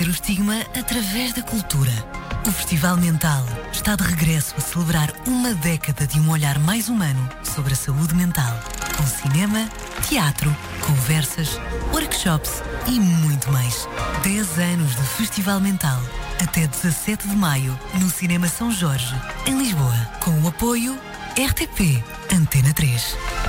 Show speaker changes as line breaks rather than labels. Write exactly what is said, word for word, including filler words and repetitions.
combater o estigma através da cultura. O Festival Mental está de regresso a celebrar uma década de um olhar mais humano sobre a saúde mental. Com cinema, teatro, conversas, workshops e muito mais. dez anos de Festival Mental. Até dezassete de maio, no Cinema São Jorge, em Lisboa. Com o apoio R T P Antena três.